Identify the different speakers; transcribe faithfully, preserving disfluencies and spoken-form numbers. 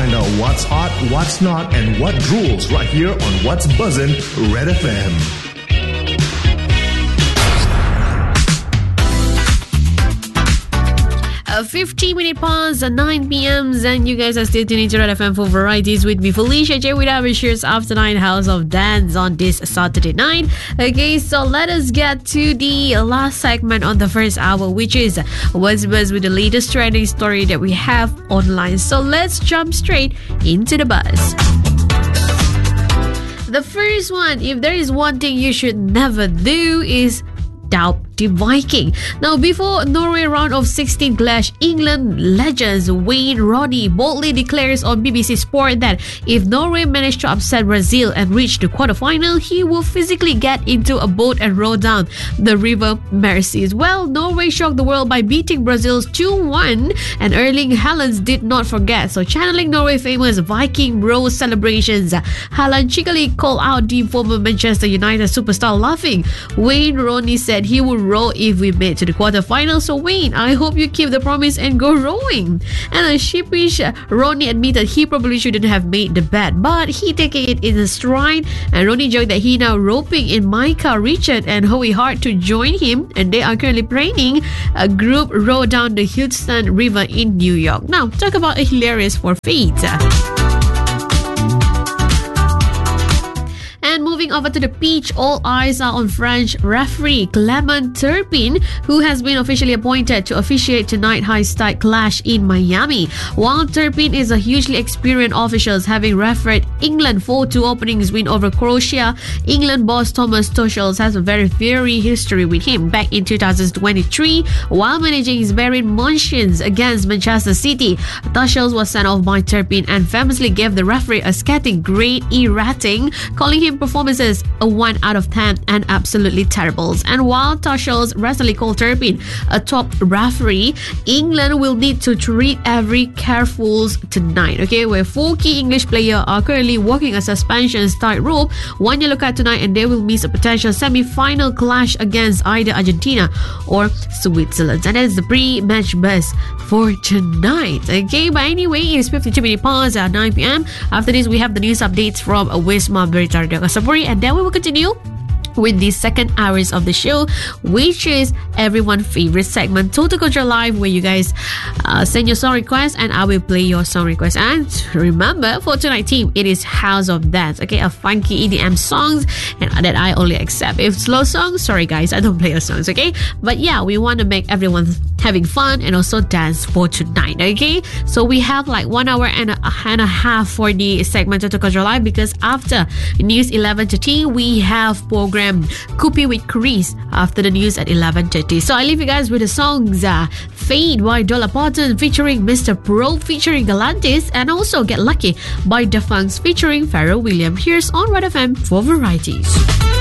Speaker 1: find out what's hot, what's not, and what rules right here on What's Buzzin' Red F M.
Speaker 2: fifty minutes past nine p.m. and you guys are still tuning to Red F M for varieties with me, Felicia J, with our shares after nine House of Dance on this Saturday night. Okay, so let us get to the last segment on the first hour, which is What's Buzz with the latest trending story that we have online. So let's jump straight into the buzz. The first one, if there is one thing you should never do, is doubt the Viking. Now, before Norway round of sixteen clash, England legends Wayne Rooney boldly declares on B B C Sport that if Norway managed to upset Brazil and reach the quarterfinal, he will physically get into a boat and row down the River Mersey. Well, Norway shocked the world by beating Brazil's two one, and Erling Haaland did not forget. So, channeling Norway famous Viking row celebrations, Haaland cheekily called out the former Manchester United superstar, laughing. Wayne Rooney said he would row if we made to the quarterfinals. So Wayne, I hope you keep the promise and go rowing. And a sheepish Rooney admitted he probably shouldn't have made the bet, but he taking it in his stride. And Rooney joked that he now roping in Micah Richard and Howie Hart to join him, and they are currently planning a group row down the Hudson River in New York. Now, talk about a hilarious forfeit. And moving over to the pitch, all eyes are on French referee Clement Turpin, who has been officially appointed to officiate tonight's high-stake clash in Miami. While Turpin is a hugely experienced official, having refereed England four two openings win over Croatia, England boss Thomas Tuchel has a very fiery history with him. Back in two thousand twenty-three, while managing his Bayern Munich against Manchester City, Tuchel was sent off by Turpin and famously gave the referee a scathing grade E rating, calling him performances a one out of ten and absolutely terrible. And while Tuchel's recently called Turpin a top referee, England will need to treat every careful tonight, okay, where four key English players are currently walking a suspension tightrope. One yellow card tonight and they will miss a potential semi-final clash against either Argentina or Switzerland. And that is the pre-match buzz for tonight, okay. But anyway, it's fifty-two minutes past at nine p.m. After this, we have the news updates from Wisma Berita Saburi, and then we will continue with the second hours of the show, which is everyone's favorite segment, Total Control Live, where you guys uh, send your song requests and I will play your song requests. And remember, for tonight's team, it is House of Dance, okay, a funky E D M songs and that I only accept. If slow songs, sorry guys, I don't play your songs, okay. But yeah, we want to make everyone having fun and also dance for tonight, okay. So we have like one hour and a, and a half for the segment Total Control Live, because after news eleven thirty, we have program Kupi with Chris after the news at eleven thirty. So I leave you guys with the songs uh, Fade by Dollar Parton featuring Mister Pro featuring Galantis, and also Get Lucky by Defunks featuring Pharrell Williams. Here's on Red F M for varieties.